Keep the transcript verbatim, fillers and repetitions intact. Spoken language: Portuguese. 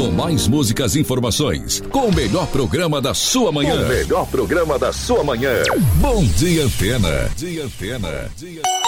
Com mais músicas e informações. Com o melhor programa da sua manhã. O melhor programa da sua manhã. Bom Dia Antena. Dia Antena. Dia...